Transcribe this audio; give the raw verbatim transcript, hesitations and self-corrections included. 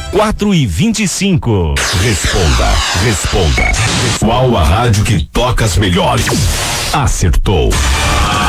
quatro e vinte e cinco. Responda, responda. Qual a rádio que toca as melhores? Acertou.